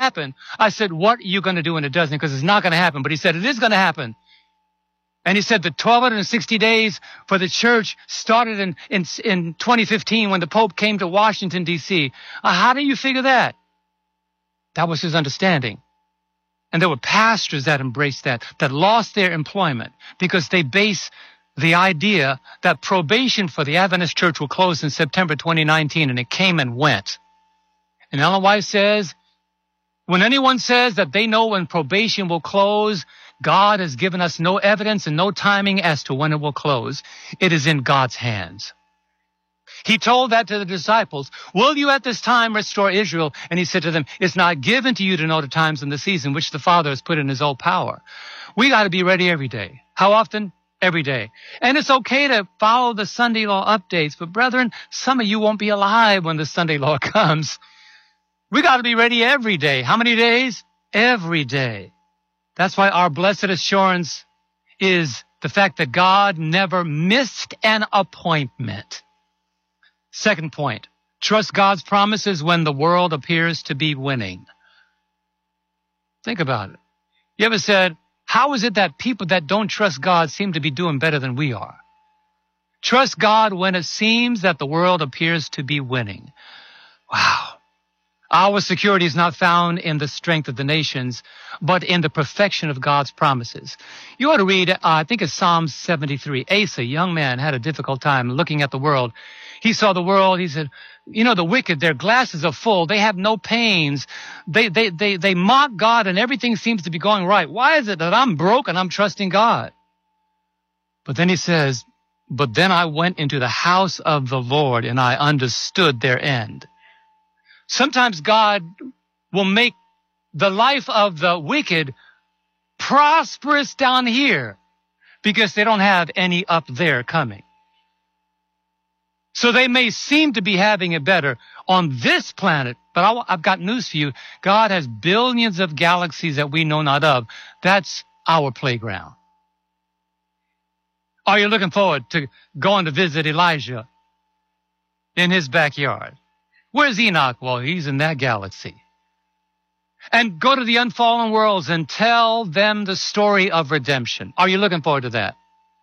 happen. I said, what are you going to do when it doesn't? Because it's not going to happen. But he said, it is going to happen. And he said the 1260 days for the church started in 2015 when the Pope came to Washington, D.C. How do you figure that? That was his understanding. And there were pastors that embraced that lost their employment because they base the idea that probation for the Adventist church will close in September 2019, and it came and went. And Ellen White says, when anyone says that they know when probation will close, God has given us no evidence and no timing as to when it will close. It is in God's hands. He told that to the disciples. Will you at this time restore Israel? And he said to them, it's not given to you to know the times and the season which the Father has put in his own power. We got to be ready every day. How often? Every day. And it's okay to follow the Sunday law updates. But brethren, some of you won't be alive when the Sunday law comes. We got to be ready every day. How many days? Every day. That's why our blessed assurance is the fact that God never missed an appointment. Second point, trust God's promises when the world appears to be winning. Think about it. You ever said, how is it that people that don't trust God seem to be doing better than we are? Trust God when it seems that the world appears to be winning. Wow. Our security is not found in the strength of the nations, but in the perfection of God's promises. You ought to read, I think it's Psalm 73. Asa, young man, had a difficult time looking at the world. He saw the world. He said, you know, the wicked, their glasses are full. They have no pains. They mock God and everything seems to be going right. Why is it that I'm broke and I'm trusting God? But then he says, but then I went into the house of the Lord and I understood their end. Sometimes God will make the life of the wicked prosperous down here because they don't have any up there coming. So they may seem to be having it better on this planet, but I've got news for you. God has billions of galaxies that we know not of. That's our playground. Are you looking forward to going to visit Elijah in his backyard? Where's Enoch? Well, he's in that galaxy. And go to the unfallen worlds and tell them the story of redemption. Are you looking forward to that?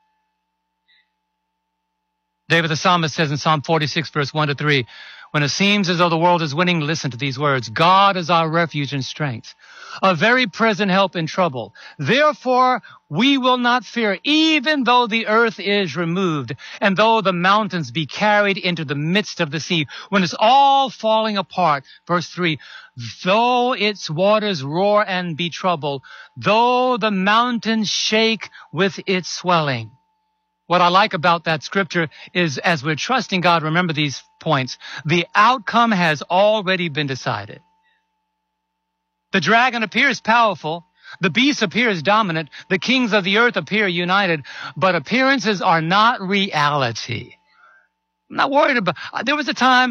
David the psalmist says in Psalm 46, verse 1 to 3, when it seems as though the world is winning, listen to these words. God is our refuge and strength, a very present help in trouble. Therefore, we will not fear, even though the earth is removed, and though the mountains be carried into the midst of the sea, when it's all falling apart. Verse 3, though its waters roar and be troubled, though the mountains shake with its swelling. What I like about that scripture is as we're trusting God, remember these points, the outcome has already been decided. The dragon appears powerful. The beast appears dominant. The kings of the earth appear united. But appearances are not reality. I'm not worried about. There was a time.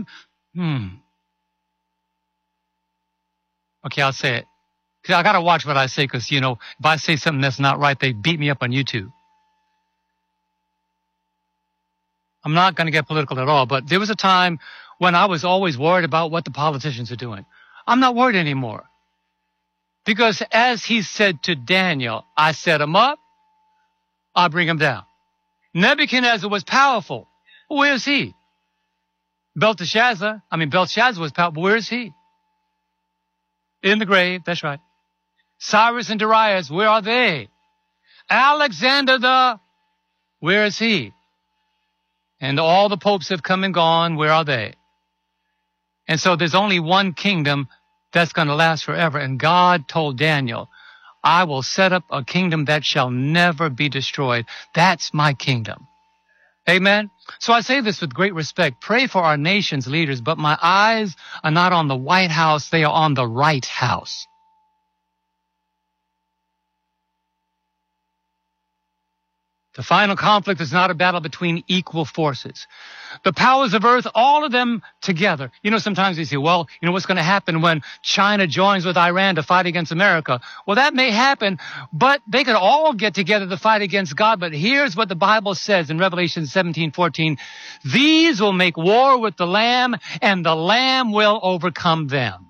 Okay, I'll say it. I got to watch what I say because, you know, if I say something that's not right, they beat me up on YouTube. I'm not going to get political at all, but there was a time when I was always worried about what the politicians are doing. I'm not worried anymore. Because as he said to Daniel, I set him up, I'll bring him down. Nebuchadnezzar was powerful. Where is he? Belshazzar was powerful. Where is he? In the grave, that's right. Cyrus and Darius, where are they? Alexander where is he? And all the popes have come and gone. Where are they? And so there's only one kingdom that's going to last forever. And God told Daniel, I will set up a kingdom that shall never be destroyed. That's my kingdom. Amen. So I say this with great respect. Pray for our nation's leaders, but my eyes are not on the White House. They are on the right house. The final conflict is not a battle between equal forces. The powers of earth, all of them together. You know, sometimes they say, well, you know, what's going to happen when China joins with Iran to fight against America? Well, that may happen, but they could all get together to fight against God. But here's what the Bible says in Revelation 17:14. These will make war with the Lamb, and the Lamb will overcome them.